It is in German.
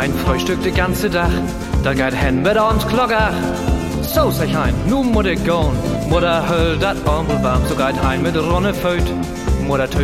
ein Frühstück de ganze Tag, da geht hen mit abends Glocker. So sag ich ein, nu muss ich gehen, Mutter höll dat Armbel warm, so geht hein mit Ronne Föt, Mutter